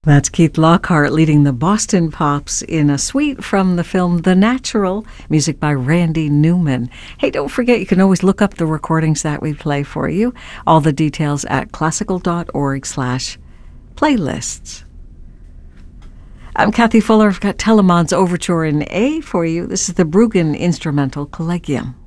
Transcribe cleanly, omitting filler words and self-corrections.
That's Keith Lockhart leading the Boston Pops in a suite from the film The Natural, music by Randy Newman. Hey, don't forget you can always look up the recordings that we play for you. All the details at classical.org/playlists. I'm Kathy Fuller. I've got Telemann's Overture in A for you. This is the Bruggen Instrumental Collegium.